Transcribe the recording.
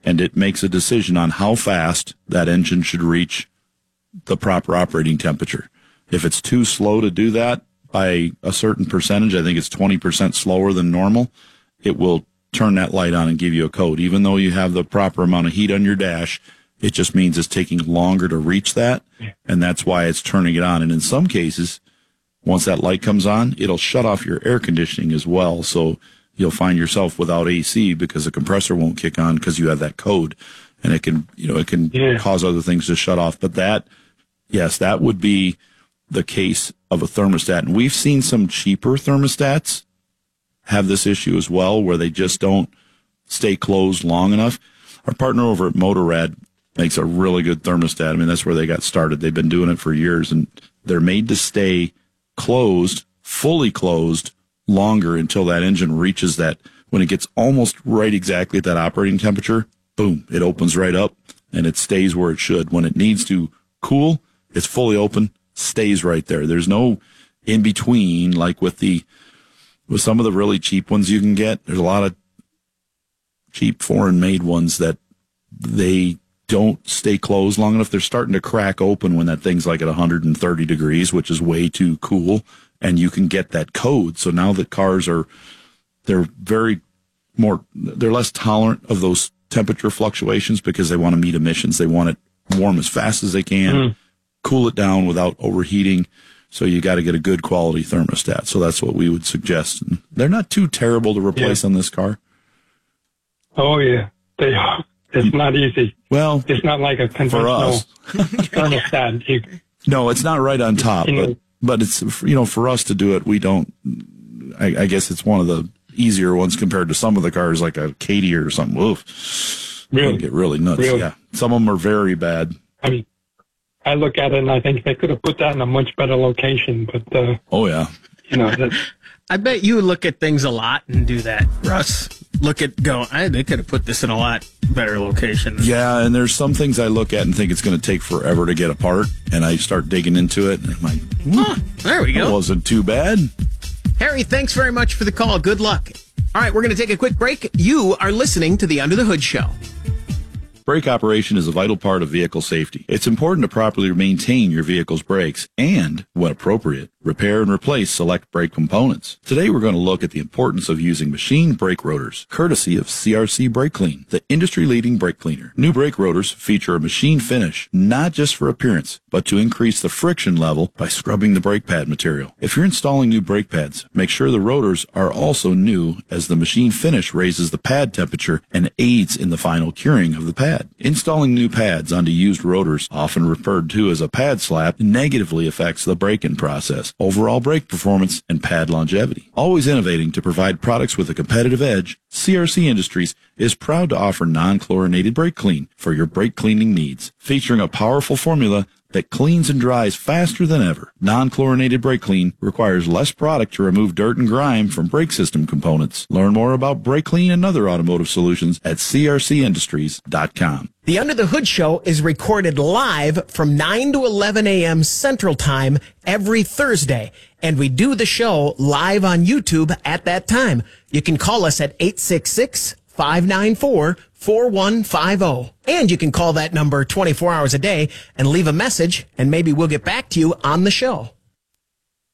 and it makes a decision on how fast that engine should reach the proper operating temperature. If it's too slow to do that by a certain percentage, I think it's 20% slower than normal, it will turn that light on and give you a code. Even though you have the proper amount of heat on your dash, it just means it's taking longer to reach that, and that's why it's turning it on. And in some cases, once that light comes on, it'll shut off your air conditioning as well, so you'll find yourself without AC because the compressor won't kick on because you have that code, and it can cause other things to shut off. But that would be the case of a thermostat. And we've seen some cheaper thermostats have this issue as well, where they just don't stay closed long enough. Our partner over at Motorrad makes a really good thermostat. I mean, that's where they got started. They've been doing it for years, and they're made to stay closed, fully closed, longer until that engine reaches that. When it gets almost right exactly at that operating temperature, boom, it opens right up, and it stays where it should. When it needs to cool, it's fully open, stays right there. There's no in between, like with some of the really cheap ones you can get. There's a lot of cheap foreign made ones that they don't stay closed long enough. They're starting to crack open when that thing's like at 130 degrees, which is way too cool, and you can get that code. So now that cars they're less tolerant of those temperature fluctuations because they want to meet emissions. They want it warm as fast as they can, cool it down without overheating. So you got to get a good quality thermostat. So that's what we would suggest. And they're not too terrible to replace on this car. Oh, yeah. They are. It's not easy. Well, it's not like a conventional thermostat. No, it's not right on top, but it's, for us to do it, we don't, I guess it's one of the easier ones compared to some of the cars like a Katie or something. Oof. Really? Get really nuts. Really? Yeah. Some of them are very bad. I mean, I look at it and I think they could have put that in a much better location, but, oh yeah. I bet you look at things a lot and do that, Russ. They could have put this in a lot better location. Yeah, and there's some things I look at and think it's going to take forever to get apart, and I start digging into it, and I'm like, there we go. That wasn't too bad. Harry, thanks very much for the call. Good luck. All right, we're going to take a quick break. You are listening to the Under the Hood Show. Brake operation is a vital part of vehicle safety. It's important to properly maintain your vehicle's brakes and, when appropriate, repair and replace select brake components. Today we're going to look at the importance of using machine brake rotors, courtesy of CRC Brake Clean, the industry-leading brake cleaner. New brake rotors feature a machine finish, not just for appearance, but to increase the friction level by scrubbing the brake pad material. If you're installing new brake pads, make sure the rotors are also new, as the machine finish raises the pad temperature and aids in the final curing of the pad. Installing new pads onto used rotors, often referred to as a pad slap, negatively affects the braking process, overall brake performance, and pad longevity. Always innovating to provide products with a competitive edge, CRC Industries is proud to offer non-chlorinated brake clean for your brake cleaning needs, featuring a powerful formula that cleans and dries faster than ever. Non-chlorinated brake clean requires less product to remove dirt and grime from brake system components. Learn more about brake clean and other automotive solutions at crcindustries.com. The Under the Hood Show is recorded live from 9 to 11 a.m. Central Time every Thursday, and we do the show live on YouTube at that time. You can call us at 866-594-4150. And you can call that number 24 hours a day and leave a message, and maybe we'll get back to you on the show.